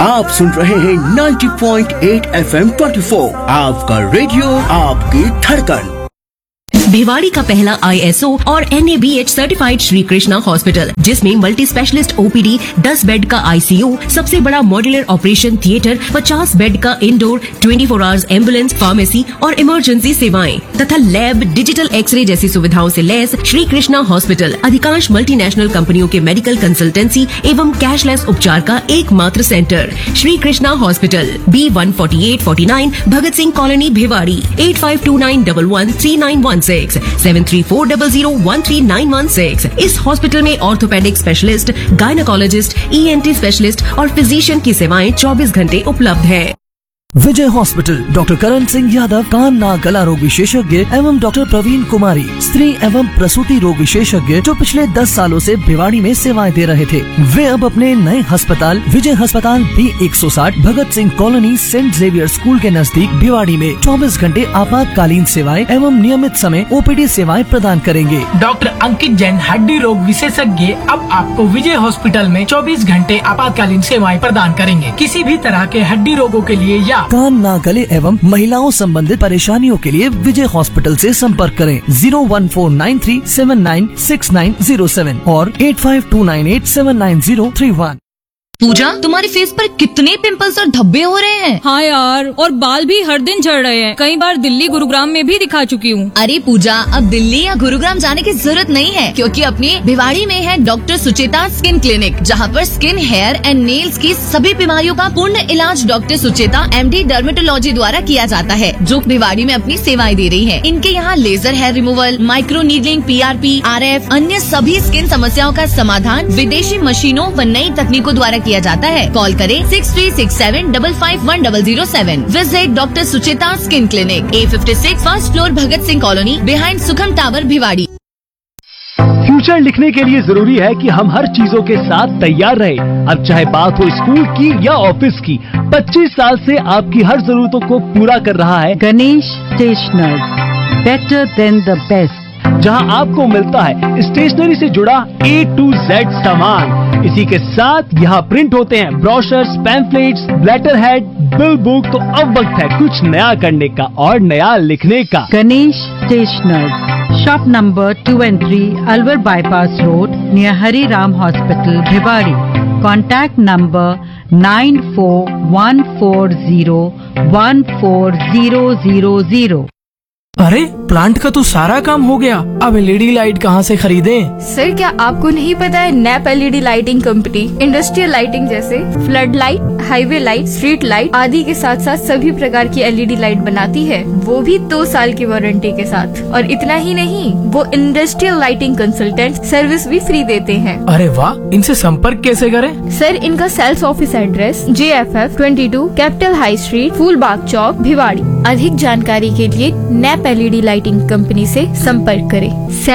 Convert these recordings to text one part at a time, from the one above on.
आप सुन रहे हैं 90.8 FM 24, आपका रेडियो आपकी धड़कन। भिवाड़ी का पहला ISO और NABH certified Shri Krishna hospital, जिसमें मल्टी स्पेशलिस्ट OPD, 10 बेड का ICU, सबसे बड़ा मॉड्यूलर ऑपरेशन थिएटर, 50 बेड का इंडोर, 24 आवर्स एम्बुलेंस, फार्मेसी और इमरजेंसी सेवाएं तथा लैब, डिजिटल एक्सरे जैसी सुविधाओं से लैस श्री कृष्णा हॉस्पिटल अधिकांश मल्टीनेशनल कंपनियों के मेडिकल कंसल्टेंसी एवं कैशलेस उपचार का एकमात्र centre. Shri Krishna hospital, B14849 Bhagat Singh colony, Bhiwadi. 8529113916 7340013916। इस हॉस्पिटल में orthopaedic specialist, gynaecologist, ENT specialist और फिजिशियन की सेवाएं 24 घंटे उपलब्ध है। विजय हॉस्पिटल, डॉक्टर करण सिंह यादव, कान नाक गला रोग विशेषज्ञ एवं डॉक्टर प्रवीण कुमारी, स्त्री एवं प्रसूति रोग विशेषज्ञ, जो पिछले 10 सालों से भिवाड़ी में सेवाएं दे रहे थे। वे अब अपने नए अस्पताल विजय अस्पताल B160 Bhagat Singh colony, Saint Xavier school के नजदीक भिवाड़ी में 24 घंटे आपातकालीन सेवाएं एवं नियमित समय OPD सेवाएं प्रदान करेंगे। डॉक्टर अंकित जैन, हड्डी रोग विशेषज्ञ, अब आपको विजय हॉस्पिटल में 24 घंटे आपातकालीन सेवाएं प्रदान करेंगे। किसी भी तरह के हड्डी रोगों के लिए या कान नाक गले एवं महिलाओं संबंधित परेशानियों के लिए विजय हॉस्पिटल से संपर्क करें 01493796907 और 8529879031। पूजा, तुम्हारे फेस पर कितने पिंपल्स और धब्बे हो रहे हैं। हाँ यार, और बाल भी हर दिन झड़ रहे हैं। कई बार दिल्ली गुरुग्राम में भी दिखा चुकी हूँ। अरे पूजा, अब दिल्ली या गुरुग्राम जाने की जरूरत नहीं है, क्योंकि अपनी भिवाड़ी में है डॉक्टर सुचेता स्किन क्लिनिक, जहाँ पर स्किन, हेयर एंड नेल्स की सभी बीमारियों का पूर्ण इलाज डॉक्टर सुचेता MD डर्मेटोलॉजी द्वारा किया जाता है, जो भिवाड़ी में अपनी सेवाएं दे रही है। इनके यहाँ laser hair removal, micro needling, PRP, RF, अन्य सभी स्किन समस्याओं का समाधान विदेशी मशीनों व नई तकनीकों द्वारा किया जाता है। कॉल करें 6367551007। Visit doctor Sucheta skin clinic, A56 first floor, Bhagat Singh colony, behind सुखम टावर, भिवाड़ी। फ्यूचर लिखने के लिए जरूरी है कि हम हर चीजों के साथ तैयार रहें। अब चाहे बात हो स्कूल की या ऑफिस की, 25 साल से आपकी हर जरूरतों को पूरा कर रहा है Ganesh stationers, better than the best, जहां आपको मिलता है स्टेशनरी से जुड़ा A to Z सामान। इसी के साथ यहाँ प्रिंट होते हैं brochures, pamphlets, letter head, bill book. तो अब वक्त है कुछ नया करने का और नया लिखने का। Ganesh stationers, shop number 2 and 3, Alwar bypass road, near Hari Ram hospital, Bhiwadi. Contact number 9414014000। अरे प्लांट का तो सारा काम हो गया, अब LED लाइट कहाँ से खरीदें? सर, क्या आपको नहीं पता है nap LED lighting company industrial lighting जैसे flood light, highway light, street light आदि के साथ साथ सभी प्रकार की LED लाइट बनाती है, वो भी 2 साल की वारंटी के साथ। और इतना ही नहीं, वो इंडस्ट्रियल लाइटिंग कंसल्टेंट सर्विस भी फ्री देते हैं। अरे वाह, इनसे संपर्क कैसे करें? सर, इनका sales office address JFF 22 capital high street, Phoolbagh चौक, भिवाड़ी। अधिक जानकारी के लिए नैप LED लाइटिंग कंपनी से संपर्क करें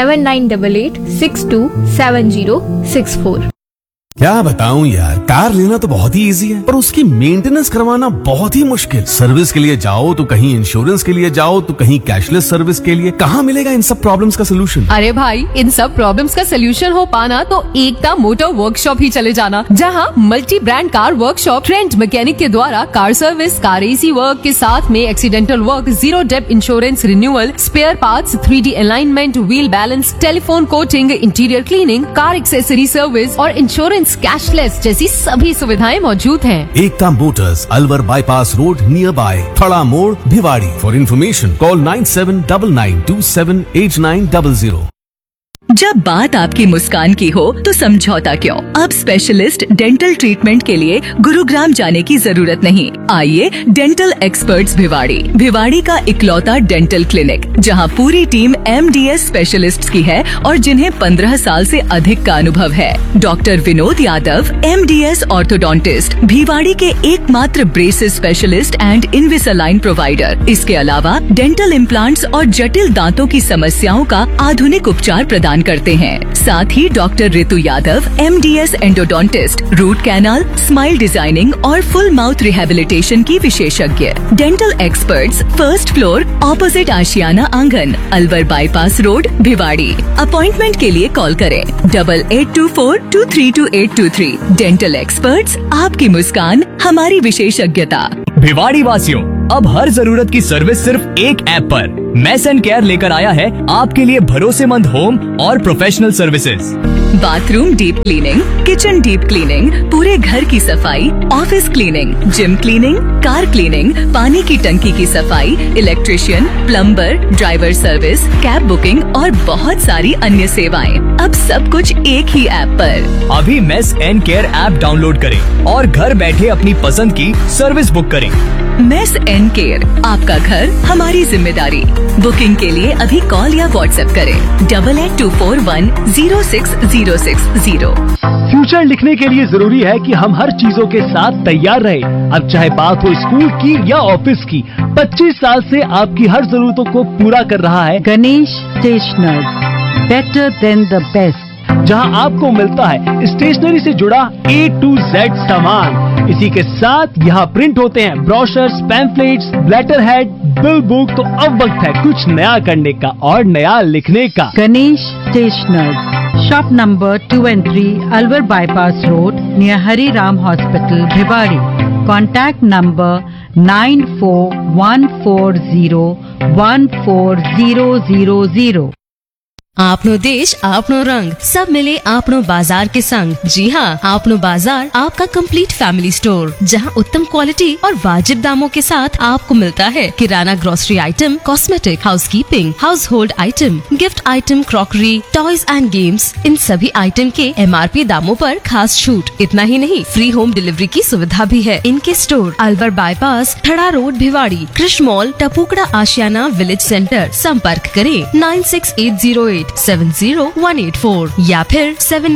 7988627064। क्या बताऊं यार, कार लेना तो बहुत ही इजी है, पर उसकी मेंटेनेंस करवाना बहुत ही मुश्किल। सर्विस के लिए जाओ तो कहीं इंश्योरेंस के लिए जाओ तो कहीं कैशलेस सर्विस के लिए। कहाँ मिलेगा इन सब प्रॉब्लम्स का सोल्यूशन? अरे भाई, इन सब प्रॉब्लम्स का सोल्यूशन हो पाना तो एकता मोटर वर्कशॉप ही चले जाना, जहाँ multi brand car workshop trend mechanic के द्वारा car service, car AC work के साथ में accidental work, 0 depth insurance renewal, spare parts, 3D alignment, wheel balance, telephone coating, interior cleaning, car accessory service और insurance cashless जैसी सभी सुविधाएं मौजूद हैं। एकता Motors, Alwar bypass road, near by थड़ा मोड़, भिवाड़ी। For information call 9799278900। जब बात आपकी मुस्कान की हो तो समझौता क्यों? अब स्पेशलिस्ट डेंटल ट्रीटमेंट के लिए गुरुग्राम जाने की जरूरत नहीं। आइए डेंटल एक्सपर्ट्स भिवाड़ी का इकलौता डेंटल क्लिनिक, जहां पूरी टीम MDS स्पेशलिस्ट्स की है और जिन्हें 15 साल से अधिक का अनुभव है। Doctor Vinod Yadav, MDS orthodontist, Bhiwadi के एकमात्र ब्रेसेस स्पेशलिस्ट एंड इनविसालाइन प्रोवाइडर। इसके अलावा डेंटल इम्प्लांट्स और जटिल दांतों की समस्याओं का आधुनिक उपचार प्रदान करते हैं। साथ ही डॉक्टर ऋतु Yadav MDS endodontist, root canal, smile designing और फुल माउथ रिहेबिलिटेशन की विशेषज्ञ। Dental experts, first floor, opposite आशियाना आंगन, Alwar bypass road, Bhiwadi. Appointment के लिए कॉल करें 8824232823। डेंटल एक्सपर्ट्स, आपकी मुस्कान हमारी विशेषज्ञता। भिवाड़ी वासियों, अब हर जरूरत की सर्विस सिर्फ एक ऐप पर। मेस एंड केयर लेकर आया है आपके लिए भरोसेमंद होम और professional services. Bathroom deep cleaning, kitchen deep cleaning, पूरे घर की सफाई, office cleaning, gym cleaning, car cleaning, पानी की टंकी की सफाई, electrician, plumber, driver service, cab booking और बहुत सारी अन्य सेवाएं। अब सब कुछ एक ही ऐप पर। अभी mess and care app download करें और घर बैठे अपनी पसंद की सर्विस बुक करें। मेस एंड केयर, आपका घर हमारी जिम्मेदारी। बुकिंग के लिए अभी कॉल या व्हाट्सएप करें 8824106060। फ्यूचर लिखने के लिए जरूरी है कि हम हर चीजों के साथ तैयार रहें। अब चाहे बात हो स्कूल की या ऑफिस की, 25 साल से आपकी हर जरूरतों को पूरा कर रहा है Ganesh stationers, better than the best, जहां आपको मिलता है स्टेशनरी से जुड़ा A to Z सामान। इसी के साथ यहाँ प्रिंट होते हैं brochures, pamphlets, letter head, bill book. तो अब वक्त है कुछ नया करने का और नया लिखने का। Ganesh stationers, shop number 2 and 3, Alwar bypass road, near Hari Ram hospital, Bhiwadi. Contact number 9414014000। आपनो देश आपनो रंग, सब मिले आपनो बाजार के संग। जी हाँ, आपनो बाजार आपका कंप्लीट फैमिली स्टोर, जहाँ उत्तम क्वालिटी और वाजिब दामों के साथ आपको मिलता है किराना, grocery item, cosmetic, housekeeping, house hold item, gift item, crockery, toys and games. इन सभी आइटम के MRP दामों पर खास छूट। इतना ही नहीं, फ्री होम डिलीवरी की सुविधा भी है। इनके स्टोर अलवर बाईपास, ठड़ा रोड, भिवाड़ी, कृष्ण मॉल, टपुकड़ा आशियाना विलेज सेंटर। संपर्क करें 9680870184 या फिर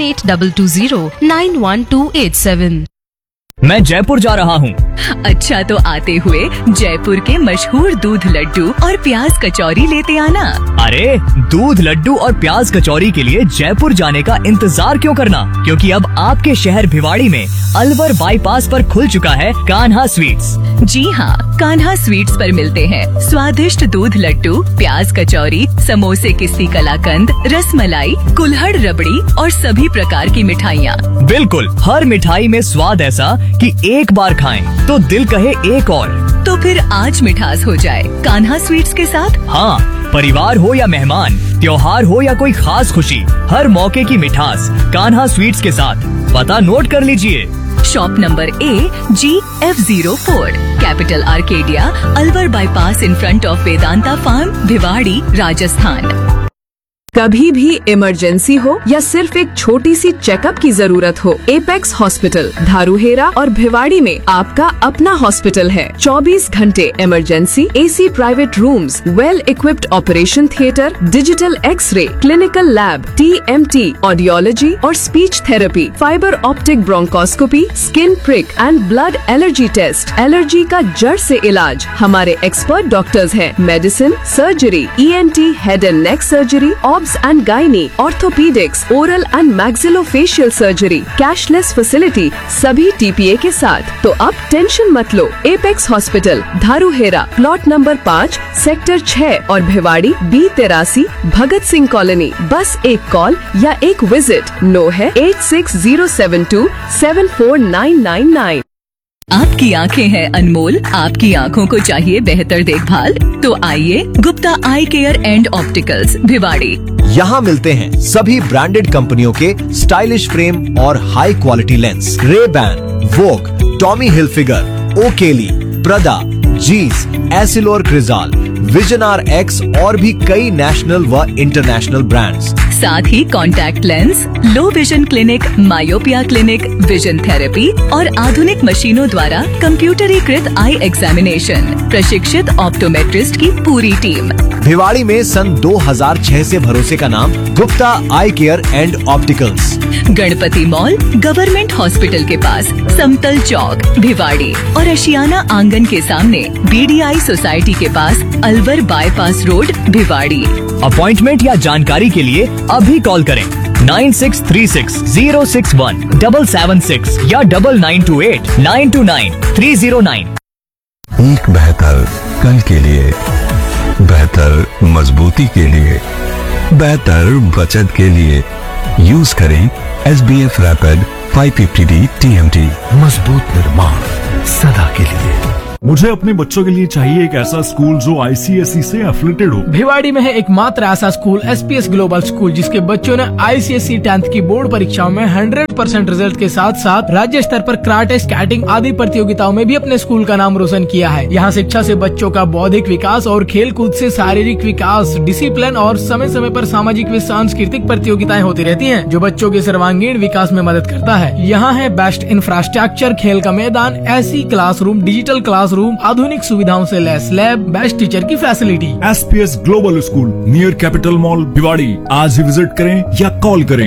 7822091287। मैं जयपुर जा रहा हूँ। अच्छा, तो आते हुए जयपुर के मशहूर दूध लड्डू और प्याज कचौरी लेते आना। अरे, दूध लड्डू और प्याज कचौरी के लिए जयपुर जाने का इंतजार क्यों करना, क्योंकि अब आपके शहर भिवाड़ी में अलवर बाईपास पर खुल चुका है कान्हा स्वीट्स। जी हाँ, कान्हा स्वीट्स पर मिलते हैं स्वादिष्ट दूध लड्डू, प्याज कचौरी, समोसे, किस्ती कलाकंद, रसमलाई, कुल्हड़ रबड़ी और सभी प्रकार की मिठाइयाँ। बिल्कुल, हर मिठाई में स्वाद ऐसा कि एक बार खाएं तो दिल कहे एक और। तो फिर आज मिठास हो जाए कान्हा स्वीट्स के साथ। हाँ, परिवार हो या मेहमान, त्योहार हो या कोई खास खुशी, हर मौके की मिठास कान्हा स्वीट्स के साथ। पता नोट कर लीजिए। Shop number AGF04, capital Arcadia, Alwar bypass, in front of Vedanta farm, Bhiwadi, Rajasthan. कभी भी इमरजेंसी हो या सिर्फ एक छोटी सी चेकअप की जरूरत हो, एपेक्स हॉस्पिटल धारूहेरा और भिवाड़ी में आपका अपना हॉस्पिटल है। 24 घंटे emergency, AC private rooms, well equipped operation theatre, digital x ray, clinical lab, TMT, audiology और speech therapy, fibre optic bronchoscopy, skin prick and blood allergy test, allergy का जड़ से इलाज। हमारे एक्सपर्ट डॉक्टर्स हैं। Medicine, surgery, ENT, head and neck surgery, and gynae, orthopaedics, oral and maxillofacial surgery, cashless facility, सभी TPA के साथ। तो अब टेंशन मत लो। Apex hospital धारूहेरा, plot number 5, sector 6 और भिवाड़ी B83, भगत सिंह कॉलोनी। बस एक कॉल या एक विजिट। नो है 8607274999। आपकी आंखें हैं अनमोल, आपकी आंखों को चाहिए बेहतर देखभाल, तो आइए गुप्ता आई केयर एंड ऑप्टिकल्स, भिवाड़ी। यहाँ मिलते हैं सभी ब्रांडेड कंपनियों के स्टाइलिश फ्रेम और हाई क्वालिटी लेंस। रेबैन, वोग, टॉमी हिलफिगर, ओकेली, प्रदा, जीस, एसिलोर क्रिजाल, विजन RX और भी कई नेशनल व इंटरनेशनल ब्रांड्स। साथ ही contact lens, low vision clinic, myopia clinic, vision therapy और आधुनिक मशीनों द्वारा कंप्यूटरीकृत आई एग्जामिनेशन, प्रशिक्षित ऑप्टोमेट्रिस्ट की पूरी टीम। भिवाड़ी में सन 2006 से भरोसे का नाम गुप्ता आई care and opticals. Ganpati mall, government hospital के पास, समतल चौक, भिवाड़ी और अशियाना आंगन के सामने, BDI सोसाइटी के पास, Alwar bypass road, Bhiwadi. Appointment या जानकारी के लिए अभी कॉल करें 9636-061-776 या 9928-929-309। एक बेहतर कल के लिए, बेहतर मजबूती के लिए, बेहतर बचत के लिए यूज करें SBF रैपिड 550D TMT। मजबूत निर्माण सदा के लिए। मुझे अपने बच्चों के लिए चाहिए एक ऐसा स्कूल जो ICSE से एफिलिएटेड हो। भिवाड़ी में है एकमात्र ऐसा स्कूल SPS ग्लोबल स्कूल, जिसके बच्चों ने ICSE 10th की बोर्ड परीक्षाओं में 100% रिजल्ट के साथ साथ राज्य स्तर पर कराटे, स्केटिंग आदि प्रतियोगिताओं में भी अपने स्कूल का नाम रोशन किया है। यहाँ शिक्षा से बच्चों का बौद्धिक विकास और खेल कूद से शारीरिक विकास, डिसिप्लिन और समय समय पर सामाजिक व सांस्कृतिक प्रतियोगिताएं होती रहती है, जो बच्चों के सर्वांगीण विकास में मदद करता है। यहाँ है बेस्ट इंफ्रास्ट्रक्चर, खेल का मैदान, ऐसी क्लासरूम, डिजिटल क्लासरूम, आधुनिक सुविधाओं से लैस लैब, बेस्ट टीचर की facility. SPS global school near capital mall Bhiwadi. आज ही विजिट करें या कॉल करें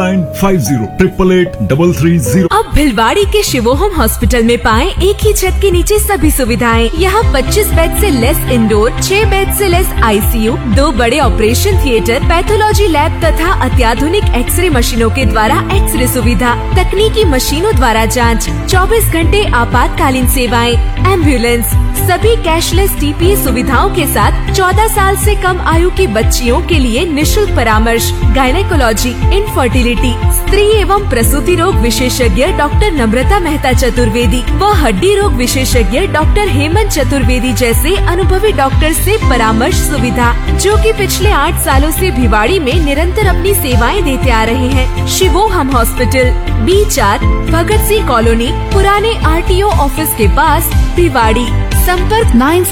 9950888830। अब भिलवाड़ी के शिवोहम हॉस्पिटल में पाएं एक ही छत के नीचे सभी सुविधाएं। यहाँ 25 बेड से लेस इंडोर, 6 बेड से लेस ICU, 2 बड़े ऑपरेशन थिएटर, पैथोलॉजी लैब तथा अत्याधुनिक एक्सरे मशीनों के द्वारा एक्सरे सुविधा, तकनीकी मशीनों द्वारा जांच, 24 घंटे आपातकालीन सेवाएं, एम्बुलेंस, सभी कैशलेस TPA सुविधाओं के साथ 14 साल से कम आयु की बच्चियों के लिए निशुल्क परामर्श, गायनेकोलॉजी, इनफर्टिलिटी, स्त्री एवं प्रसूति रोग विशेषज्ञ डॉक्टर नम्रता मेहता चतुर्वेदी व हड्डी रोग विशेषज्ञ डॉक्टर हेमंत चतुर्वेदी जैसे अनुभवी डॉक्टर से परामर्श सुविधा, जो कि पिछले 8 सालों से भिवाड़ी में निरंतर अपनी सेवाएं देते आ रहे हैं। शिवोहम hospital, B4, Bhagat Singh colony, पुराने RTO ऑफिस के पास, भिवाड़ी। संपर्क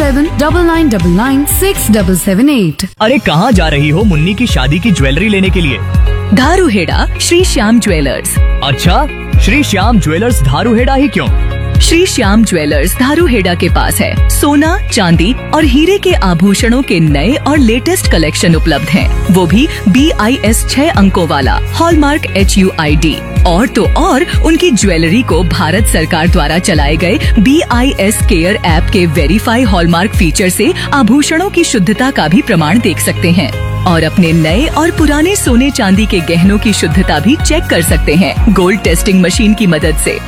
9799996778। अरे कहाँ जा रही हो मुन्नी की शादी की ज्वेलरी लेने के लिए? धारूहेड़ा श्री श्याम ज्वेलर्स। अच्छा, श्री श्याम ज्वेलर्स धारूहेड़ा ही क्यों? श्री श्याम ज्वेलर्स धारूहेड़ा के पास है सोना, चांदी और हीरे के आभूषणों के नए और लेटेस्ट कलेक्शन उपलब्ध हैं। वो भी BIS 6 अंकों वाला हॉलमार्क HUID। और तो और उनकी ज्वेलरी को भारत सरकार द्वारा चलाए गए BIS केयर ऐप के वेरीफाई हॉलमार्क फीचर से आभूषणों की शुद्धता का भी प्रमाण देख सकते हैं और अपने नए और पुराने सोने चांदी के गहनों की शुद्धता भी चेक कर सकते हैं गोल्ड टेस्टिंग मशीन की मदद से।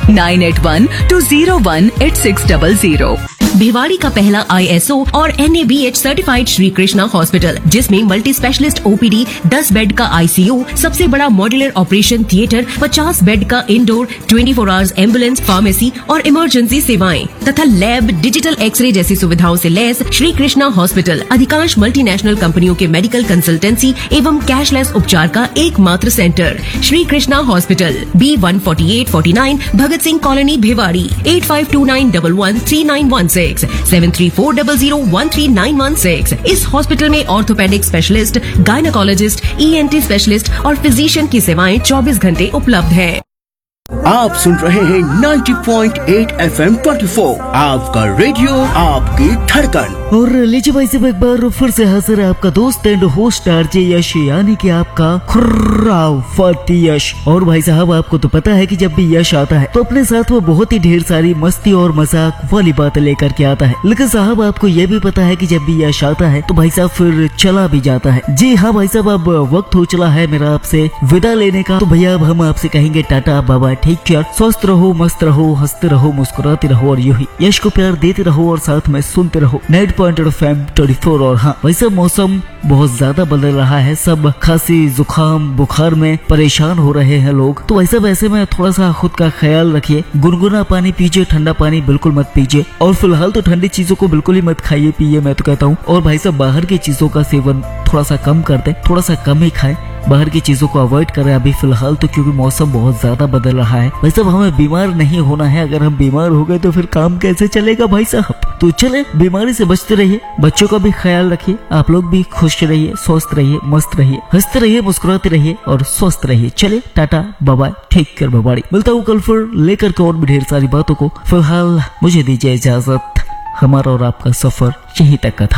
9812018600। भिवाड़ी का पहला ISO और NABH certified Shri Krishna hospital, जिसमें मल्टी स्पेशलिस्ट OPD, 10 बेड का ICU, सबसे बड़ा मॉड्यूलर ऑपरेशन थिएटर, 50 बेड का इंडोर, 24 आवर्स एम्बुलेंस, फार्मेसी और इमरजेंसी सेवाएं तथा लैब, डिजिटल एक्सरे जैसी सुविधाओं से लैस श्री कृष्णा हॉस्पिटल अधिकांश मल्टीनेशनल कंपनियों के मेडिकल कंसल्टेंसी एवं कैशलेस उपचार का एकमात्र centre. Shri Krishna hospital, B14849, Bhagat Singh colony, Bhiwadi. 8529113916 7340013916। इस हॉस्पिटल में orthopaedic specialist, gynaecologist, ENT specialist और फिजिशियन की सेवाएं 24 घंटे उपलब्ध है। आप सुन रहे हैं 90.8 FM 24, आपका रेडियो, आपकी धड़कन। और लीजिए भाई साहब, एक बार फिर से हाजिर है आपका दोस्त एंड होस्ट RJ यश, यानी कि आपका खुर्राफत यश। और भाई साहब, आपको तो पता है कि जब भी यश आता है तो अपने साथ वो बहुत ही ढेर सारी मस्ती और मजाक वाली बातें लेकर के आता है। लेकिन साहब, आपको ये भी पता है कि जब भी यश आता है तो भाई साहब फिर चला भी जाता है। जी हाँ भाई साहब, अब वक्त हो चला है मेरा आपसे विदा लेने का। तो भैया अब हम आपसे कहेंगे टाटा बाबा, टेक केयर, स्वस्थ रहो, मस्त रहो, हंसते रहो, मुस्कुराते रहो और यूं ही यश को प्यार देते रहो और साथ में सुनते रहो 90.8 FM 24। और हाँ वैसे मौसम बहुत ज्यादा बदल रहा है, सब खांसी जुकाम बुखार में परेशान हो रहे हैं लोग। तो वैसे में थोड़ा सा खुद का ख्याल रखिए, गुनगुना पानी पीजिए, ठंडा पानी बिल्कुल मत पीजिए और फिलहाल तो ठंडी चीजों को बिल्कुल ही मत खाइए पिए, मैं तो कहता हूँ। और भाई साहब, बाहर की चीजों का सेवन थोड़ा सा कम कर दे, थोड़ा सा कम ही खाए, बाहर की चीजों को अवॉइड करें अभी फिलहाल तो, क्योंकि मौसम बहुत ज्यादा बदल रहा है। भाई साहब, हमें बीमार नहीं होना है, अगर हम बीमार हो गए तो फिर काम कैसे चलेगा भाई साहब। तो चले, बीमारी से बचते रहिए, बच्चों का भी ख्याल रखिए, आप लोग भी खुश रहिए, स्वस्थ रहिए, मस्त रहिए, हंसते रहिए, मुस्कुराते रहिए और स्वस्थ रहिए। चले, tata bye, take care, bye. मिलता हूँ कल फिर लेकर के और भी ढेर सारी बातों को। फिलहाल मुझे दीजिए इजाजत, हमारा और आपका सफर यहीं तक का था।